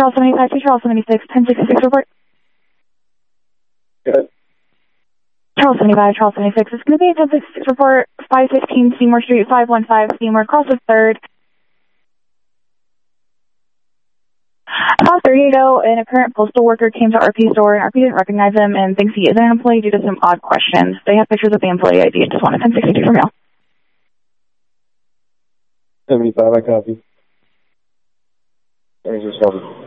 Charles 75 to Charles 76, 1066 report. Good. Charles 75, Charles 76. It's going to be a 1066 report, 515 Seymour Street, 515 Seymour, cross the 3rd. About 30 ago, and a current postal worker came to RP store, and RP didn't recognize him and thinks he is an employee due to some odd questions. They have pictures of the employee ID. Just want a 1062 from mail. 75, I copy. There's your 7.